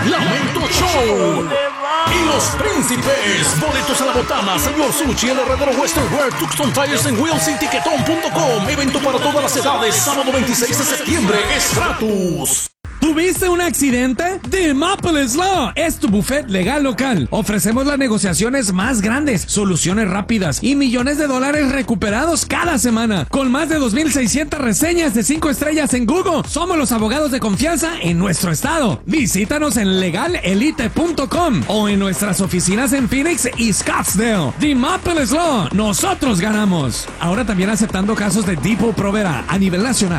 Lamento Show. Y Los Príncipes. Boletos a la botana, señor Sushi, el herredero Western Wear, Tucson Tires en Wheels y Tiquetón.com. Evento para todas las edades, sábado 26 de septiembre, Stratus. ¿Tuviste un accidente? The Demopolis Law es tu buffet legal local. Ofrecemos las negociaciones más grandes, soluciones rápidas y millones de dólares recuperados cada semana. Con más de 2,600 reseñas de 5 estrellas en Google, somos los abogados de confianza en nuestro estado. Visítanos en legalelite.com o en nuestras oficinas en Phoenix y Scottsdale. The Demopolis Law, nosotros ganamos. Ahora también aceptando casos de Depot Provera a nivel nacional.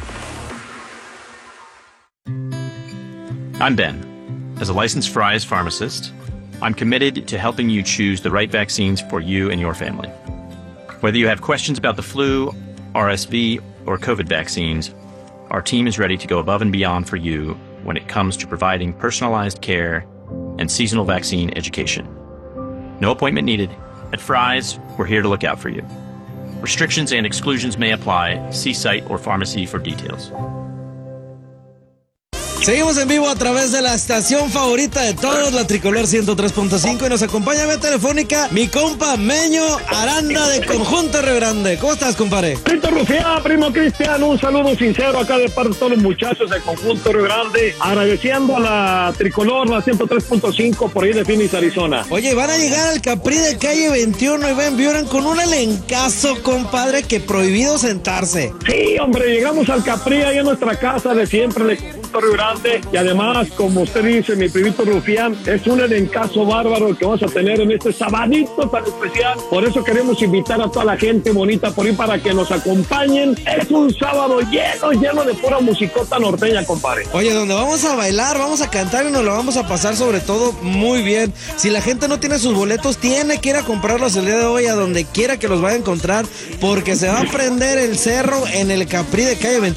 I'm Ben. As a licensed Fry's pharmacist, I'm committed to helping you choose the right vaccines for you and your family. Whether you have questions about the flu, RSV, or COVID vaccines, our team is ready to go above and beyond for you when it comes to providing personalized care and seasonal vaccine education. No appointment needed. At Fry's, we're here to look out for you. Restrictions and exclusions may apply. See site or pharmacy for details. Seguimos en vivo a través de la estación favorita de todos, la Tricolor 103.5, y nos acompaña vía telefónica mi compa Meño Aranda de Conjunto Río Grande. ¿Cómo estás, compadre? Víctor Rufián, primo Cristian, un saludo sincero acá de parte de todos los muchachos de Conjunto Río Grande, agradeciendo a la Tricolor, la 103.5 por ahí de Phoenix, Arizona. Oye, van a llegar al Capri de calle 21 y ven, vieron con un elencazo, compadre, que prohibido sentarse. Sí, hombre, llegamos al Capri ahí en nuestra casa de siempre de Conjunto Río Grande. Y además, como usted dice, mi primito Rufián, es un elencazo bárbaro que vamos a tener en este sabadito tan especial. Por eso queremos invitar a toda la gente bonita por ahí para que nos acompañen. Es un sábado lleno de pura musicota norteña, compadre. Oye, donde vamos a bailar, vamos a cantar y nos lo vamos a pasar sobre todo muy bien. Si la gente no tiene sus boletos, tiene que ir a comprarlos el día de hoy a donde quiera que los vaya a encontrar, porque se va a prender el cerro en el Capri de calle 21.